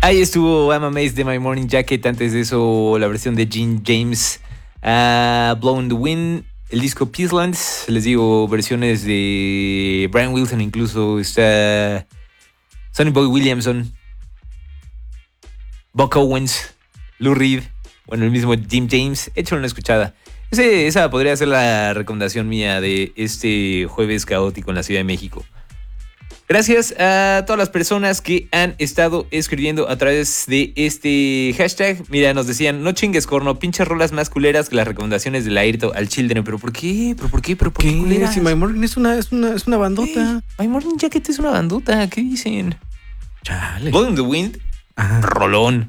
Ahí estuvo I'm Amazed de My Morning Jacket. Antes de eso, la versión de Gene James, Blow in the Wind. El disco Peacelands. Les digo, versiones de Brian Wilson. Incluso está Sonny Boy Williamson, Buck Owens, Lou Reed. Bueno, el mismo Jim James. Échale una escuchada. Esa podría ser la recomendación mía de este jueves caótico en la Ciudad de México. Gracias a todas las personas que han estado escribiendo a través de este hashtag. Mira, nos decían, no chingues, corno, pinches rolas más culeras que las recomendaciones de Lairto al Children. ¿Pero por qué? ¿Pero por qué? ¿Pero por qué culeras? Si My Morning es una bandota. My Morning Jacket es una bandota. ¿Qué dicen? Chale. Blood in the Wind. Ajá. Rolón.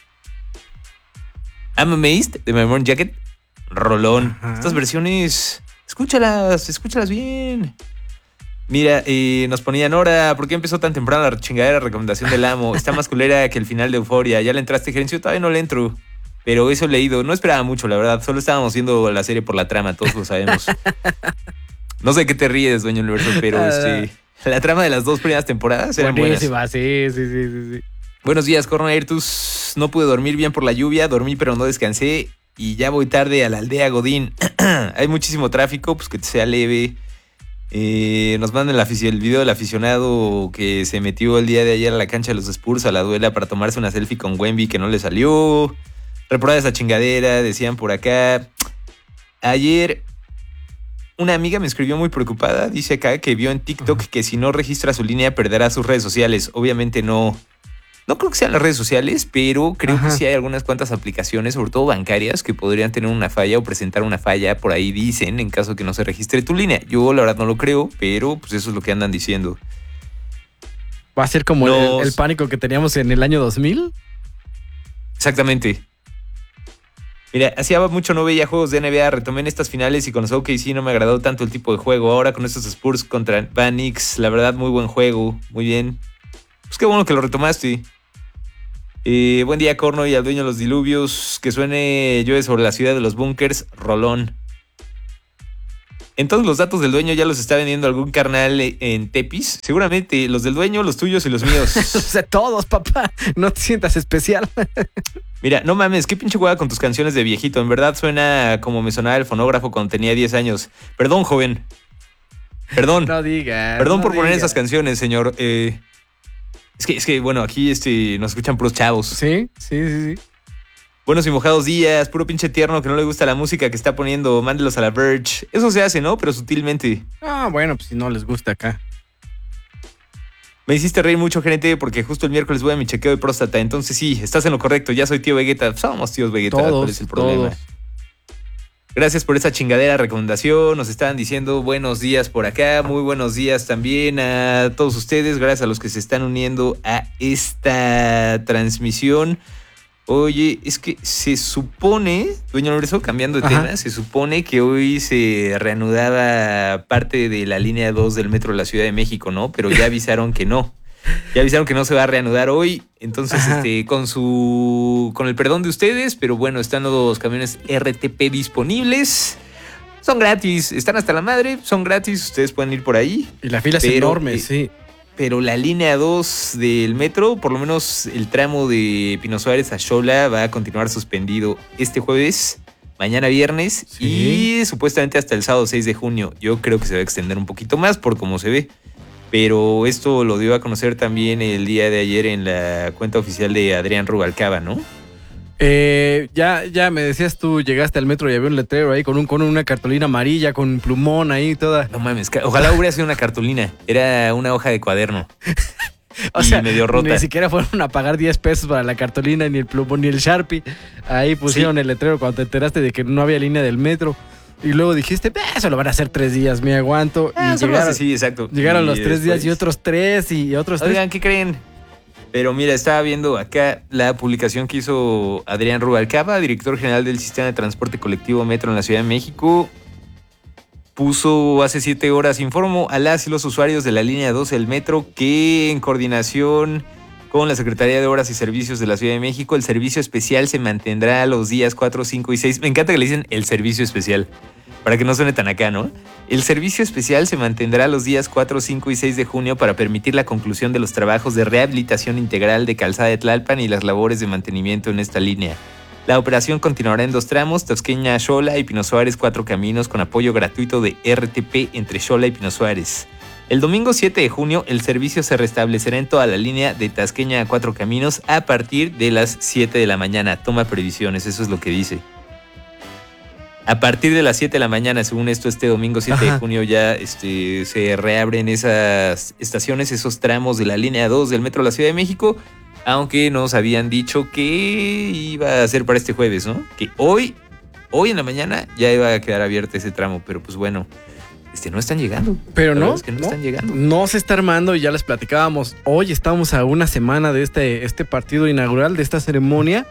I'm Amazed de My Morning Jacket. Rolón. Ajá. Estas versiones, escúchalas bien. Mira, nos ponían, ahora, ¿por qué empezó tan temprano la chingadera recomendación del amo? Está más culera que el final de Euforia. ¿Ya le entraste, Gerencio? Todavía no le entro. Pero eso he leído. No esperaba mucho, la verdad. Solo estábamos viendo la serie por la trama, todos lo sabemos. No sé qué te ríes, Dueño Universo, pero la trama de las 2 primeras temporadas eran buenísima, buenas. sí. Buenos días, Corona Airtus. No pude dormir bien por la lluvia. Dormí, pero no descansé. Y ya voy tarde a la aldea Godín. Hay muchísimo tráfico, pues que sea leve. Nos mandan el video del aficionado que se metió el día de ayer a la cancha de los Spurs a la duela para tomarse una selfie con Wemby que no le salió. Reprobada esa chingadera, decían por acá. Ayer una amiga me escribió muy preocupada. Dice acá que vio en TikTok que si no registra su línea perderá sus redes sociales. Obviamente no creo que sean las redes sociales, pero creo que sí hay algunas cuantas aplicaciones, sobre todo bancarias, que podrían tener una falla o presentar una falla, por ahí dicen, en caso que no se registre tu línea. Yo la verdad no lo creo, pero pues eso es lo que andan diciendo. ¿Va a ser como el pánico que teníamos en el año 2000? Exactamente. Mira, hacía mucho no veía juegos de NBA, retomé en estas finales y con los OKC no me agradó tanto el tipo de juego. Ahora con estos Spurs contra Van Knicks, la verdad muy buen juego, muy bien. Pues qué bueno que lo retomaste. Buen día, Corno, y al dueño de los diluvios. Que suene llueve sobre la ciudad de los bunkers, rolón. Entonces los datos del dueño ya los está vendiendo algún carnal en Tepis. Seguramente los del dueño, los tuyos y los míos. O sea, todos, papá. No te sientas especial. Mira, no mames, qué pinche hueá con tus canciones de viejito. En verdad suena como me sonaba el fonógrafo cuando tenía 10 años. Perdón, joven. Perdón. No digas. Perdón por poner esas canciones, señor. Es que, bueno, aquí nos escuchan puros chavos. Sí. Buenos y mojados días, puro pinche tierno que no le gusta la música que está poniendo, mándelos a la Verge. Eso se hace, ¿no? Pero sutilmente. Ah, bueno, pues si no les gusta acá. Me hiciste reír mucho, gerente, porque justo el miércoles voy a mi chequeo de próstata. Entonces sí, estás en lo correcto, ya soy tío Vegeta. Somos tíos Vegeta, ¿cuál es el problema? Todos. Gracias por esa chingadera recomendación. Nos estaban diciendo buenos días por acá. Muy buenos días también a todos ustedes. Gracias a los que se están uniendo a esta transmisión. Oye, es que se supone, Dueño Universo, cambiando de tema, se supone que hoy se reanudaba parte de la línea 2 del metro de la Ciudad de México, ¿no? Pero ya avisaron que no. Ya avisaron que no se va a reanudar hoy. Entonces, con el perdón de ustedes, pero bueno, están los camiones RTP disponibles. Son gratis, están hasta la madre, son gratis, ustedes pueden ir por ahí. Y la fila es enorme, sí. Pero la línea 2 del metro, por lo menos el tramo de Pino Suárez a Xola, va a continuar suspendido este jueves, mañana viernes y supuestamente hasta el sábado 6 de junio. Yo creo que se va a extender un poquito más por cómo se ve. Pero esto lo dio a conocer también el día de ayer en la cuenta oficial de Adrián Rubalcaba, ¿no? Ya me decías tú, llegaste al metro y había un letrero ahí con una cartulina amarilla, con un plumón ahí toda. No mames, ojalá hubiera sido una cartulina. Era una hoja de cuaderno. O sea, medio rota. Ni siquiera fueron a pagar 10 pesos para la cartulina, ni el plumón, ni el Sharpie. Ahí pusieron el letrero cuando te enteraste de que no había línea del metro. Y luego dijiste, eso lo van a hacer 3 días, me aguanto. Y exacto. Llegaron los 3 días y otros 3 y otros 3. Oigan, ¿qué creen? Pero mira, estaba viendo acá la publicación que hizo Adrián Rubalcaba, director general del Sistema de Transporte Colectivo Metro en la Ciudad de México. Puso hace 7 horas, informo a las y los usuarios de la línea 12 del metro que en coordinación con la Secretaría de Obras y Servicios de la Ciudad de México, el servicio especial se mantendrá los días 4, 5 y 6. Me encanta que le dicen el servicio especial. Para que no suene tan acá, ¿no? El servicio especial se mantendrá los días 4, 5 y 6 de junio para permitir la conclusión de los trabajos de rehabilitación integral de Calzada de Tlalpan y las labores de mantenimiento en esta línea. La operación continuará en 2 tramos, Tasqueña-Xola y Pino Suárez 4 caminos con apoyo gratuito de RTP entre Xola y Pino Suárez. El domingo 7 de junio el servicio se restablecerá en toda la línea de Tasqueña a 4 caminos a partir de las 7 de la mañana. Toma previsiones, eso es lo que dice. A partir de las 7 de la mañana, según esto, este domingo 7 de junio ya se reabren esas estaciones, esos tramos de la línea 2 del Metro de la Ciudad de México, aunque nos habían dicho que iba a ser para este jueves, ¿no? Que hoy en la mañana ya iba a quedar abierto ese tramo, pero pues bueno, no están llegando. Pero no, es que no están llegando. No se está armando y ya les platicábamos. Hoy estamos a una semana de este partido inaugural, de esta ceremonia.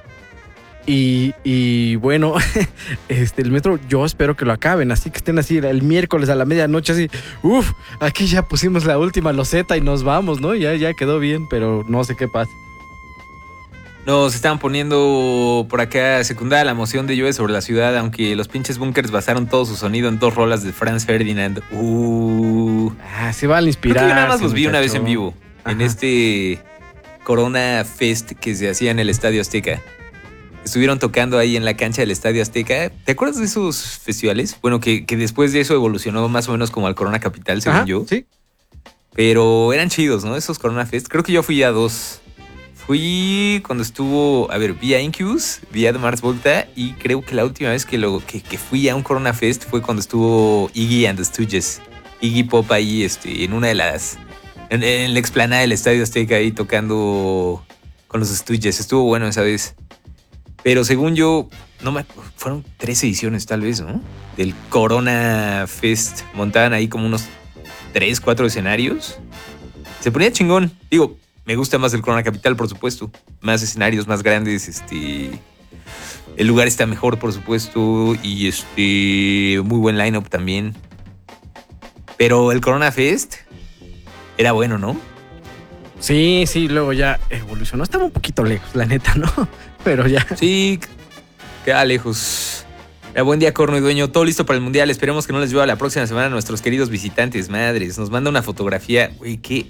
Y bueno, el metro yo espero que lo acaben, así que estén así el miércoles a la medianoche, así, aquí ya pusimos la última loseta y nos vamos, ¿no? Ya quedó bien, pero no sé qué pasa. Nos estaban poniendo por acá secundada la moción de Llueve sobre la ciudad, aunque los pinches bunkers basaron todo su sonido en 2 rolas de Franz Ferdinand. Se van a inspirar. Creo que yo nada más los vi una vez en vivo, en este Corona Fest que se hacía en el Estadio Azteca. Estuvieron tocando ahí en la cancha del Estadio Azteca. ¿Te acuerdas de esos festivales? Bueno, que después de eso evolucionó más o menos como al Corona Capital, según yo. Sí. Pero eran chidos, ¿no? Esos Corona Fest. Creo que yo fui a 2. Fui cuando estuvo, vi a Incubus, vi a Mars Volta y creo que la última vez que fui a un Corona Fest fue cuando estuvo Iggy and the Stooges. Iggy Pop ahí en una de las... En la explanada del Estadio Azteca ahí tocando con los Stooges. Estuvo bueno esa vez. Pero según yo, fueron 3 ediciones tal vez, ¿no? Del Corona Fest. Montaban ahí como unos 3, 4 escenarios. Se ponía chingón. Digo, me gusta más el Corona Capital, por supuesto. Más escenarios, más grandes. El lugar está mejor, por supuesto. Y muy buen line-up también. Pero el Corona Fest era bueno, ¿no? Sí, luego ya evolucionó. Estaba un poquito lejos, la neta, ¿no? Pero ya. Sí, queda lejos. Buen día, Corno y Dueño. Todo listo para el Mundial. Esperemos que no les llueva la próxima semana a nuestros queridos visitantes. Madres, nos manda una fotografía. Güey, qué